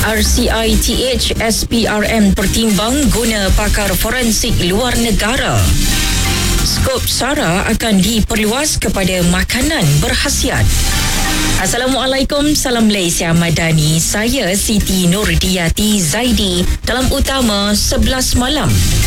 RCITH SPRM pertimbang guna pakar forensik luar negara. Skop SARA akan diperluas kepada makanan berkhasiat. Assalamualaikum, salam Malaysia Madani. Saya Siti Nurdiyati Zaidi dalam Utama 11 Malam.